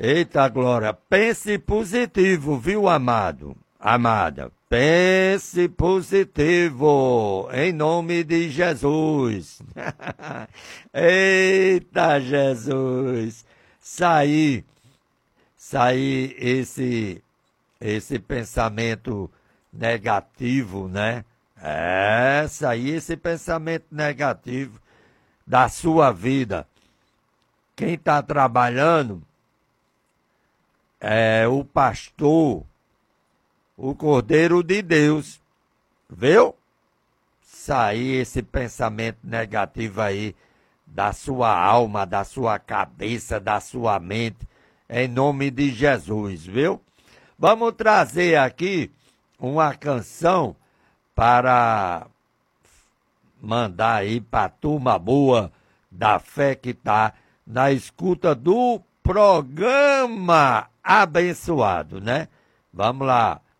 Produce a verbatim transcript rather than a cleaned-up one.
Eita, Glória, pense positivo, viu, amado? Amada, pense positivo, em nome de Jesus. Eita, Jesus. Sair, sair esse, esse pensamento negativo, né? É, sair esse pensamento negativo da sua vida. Quem está trabalhando é o pastor, o Cordeiro de Deus, viu? Sair esse pensamento negativo aí da sua alma, da sua cabeça, da sua mente, em nome de Jesus, viu? Vamos trazer aqui uma canção para mandar aí para a turma boa da fé que está na escuta do programa abençoado, né? Vamos lá.